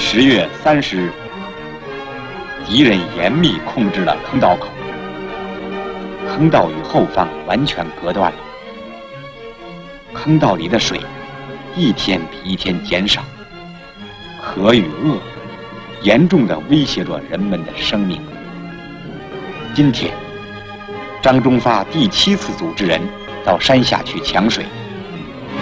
10月30日，敌人严密控制了坑道口，坑道与后方完全隔断了。坑道里的水一天比一天减少，河与恶严重地威胁着人们的生命。今天，张忠发第7次组织人到山下去抢水。